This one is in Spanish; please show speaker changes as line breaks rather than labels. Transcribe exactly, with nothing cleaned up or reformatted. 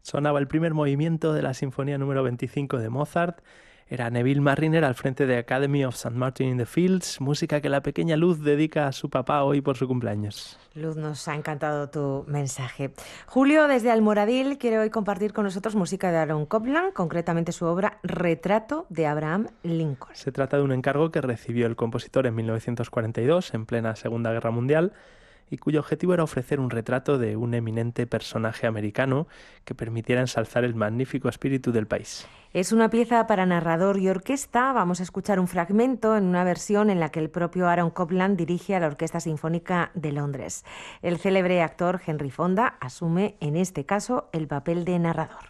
Sonaba el primer movimiento de la Sinfonía número veinticinco de Mozart. Era Neville Marriner al frente de Academy of Saint Martin in the Fields, música que la pequeña Luz dedica a su papá hoy por su cumpleaños.
Luz, nos ha encantado tu mensaje. Julio, desde Almoradil, quiere hoy compartir con nosotros música de Aaron Copland, concretamente su obra Retrato de Abraham Lincoln.
Se trata de un encargo que recibió el compositor en mil novecientos cuarenta y dos, en plena Segunda Guerra Mundial, y cuyo objetivo era ofrecer un retrato de un eminente personaje americano que permitiera ensalzar el magnífico espíritu del país.
Es una pieza para narrador y orquesta. Vamos a escuchar un fragmento en una versión en la que el propio Aaron Copland dirige a la Orquesta Sinfónica de Londres. El célebre actor Henry Fonda asume, en este caso, el papel de narrador.